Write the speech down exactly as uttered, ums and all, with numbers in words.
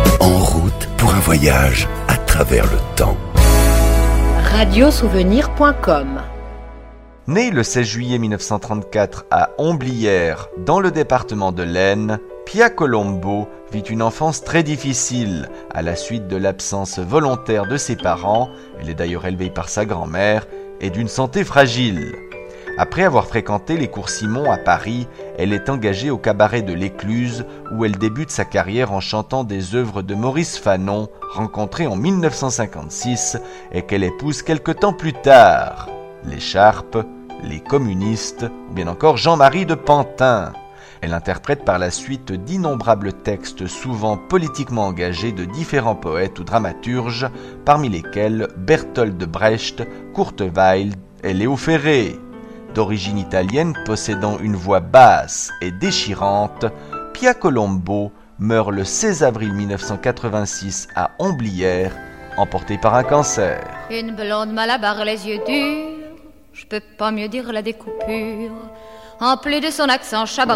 En route pour un voyage à travers le temps. radiosouvenir point com. Né le seize juillet mille neuf cent trente-quatre à Homblières, dans le département de l'Aisne, Pia Colombo vit une enfance très difficile à la suite de l'absence volontaire de ses parents, elle est d'ailleurs élevée par sa grand-mère, et d'une santé fragile. Après avoir fréquenté les cours Simon à Paris, elle est engagée au cabaret de l'Écluse où elle débute sa carrière en chantant des œuvres de Maurice Fanon, rencontré en mille neuf cent cinquante-six et qu'elle épouse quelque temps plus tard. L'écharpe, les communistes ou bien encore Jean-Marie de Pantin. Elle interprète par la suite d'innombrables textes souvent politiquement engagés de différents poètes ou dramaturges, parmi lesquels Bertolt Brecht, Kurt Weill et Léo Ferré. D'origine italienne possédant une voix basse et déchirante, Pia Colombo meurt le seize avril mille neuf cent quatre-vingt-six à Homblières, emportée par un cancer. Une blonde malabar, les yeux durs, je peux pas mieux dire la découpure, en plus de son accent chabar.